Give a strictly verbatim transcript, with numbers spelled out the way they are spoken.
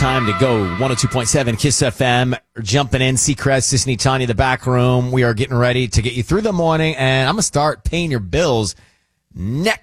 time to go. one oh two point seven Kiss F M. Jumping in. Seacrest, Sisney, Tanya, the back room. We are getting ready to get you through the morning, and I'm going to start paying your bills next.